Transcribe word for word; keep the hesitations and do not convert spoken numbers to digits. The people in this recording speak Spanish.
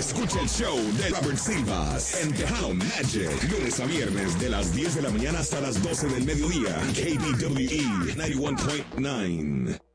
Escucha el show de Robert Silvas en Tejano Magic. Lunes a viernes de las diez de la mañana hasta las doce del mediodía. K B W E noventa y uno punto nueve.